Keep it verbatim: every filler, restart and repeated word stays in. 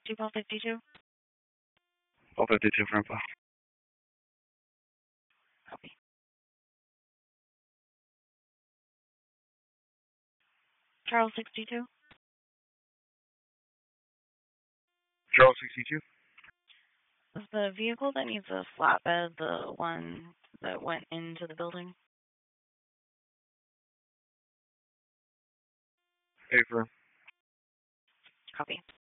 two Paul fifty-two. Paul fifty-two for info. Copy. Charles sixty-two. Charles sixty-two. Is the vehicle that needs a flatbed the one that went into the building? Affirm. Copy.